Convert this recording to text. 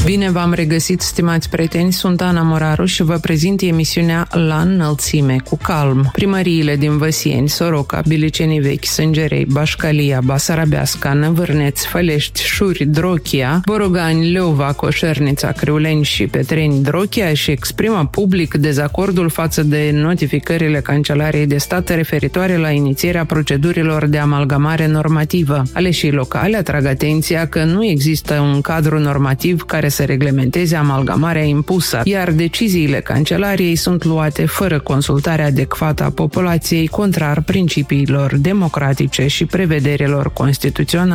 Bine v-am regăsit, stimați prieteni, sunt Ana Moraru și vă prezint emisiunea La înălțime cu calm. Primăriile din Văsieni, Soroca, Bilicenii Vechi, Sângerei, Bașcalia, Basarabeasca, Năvârneț, Fălești, Șuri, Drochia, Borogani, Leova, Coșernița, Criuleni și Petreni Drochia și exprimă public dezacordul față de notificările Cancelariei de Stat referitoare la inițierea procedurilor de amalgamare normativă. Aleșii locali atrag atenția că nu există un cadru normativ care să reglementeze amalgamarea impusă, iar deciziile Cancelariei sunt luate fără consultare adecvată a populației, contrar principiilor democratice și prevederilor constituționale.